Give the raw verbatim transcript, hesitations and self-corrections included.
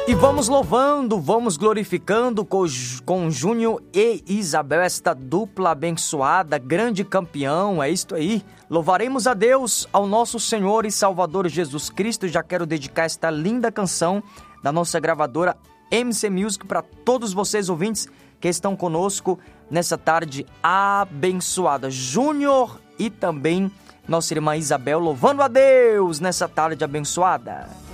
E vamos louvando, vamos glorificando com, com Júnior e Isabel, esta dupla abençoada, grande campeão, é isto aí. Louvaremos a Deus, ao nosso Senhor e Salvador Jesus Cristo. Já quero dedicar esta linda canção da nossa gravadora M C Music para todos vocês ouvintes que estão conosco nessa tarde abençoada. Júnior e também nossa irmã Isabel louvando a Deus nessa tarde abençoada.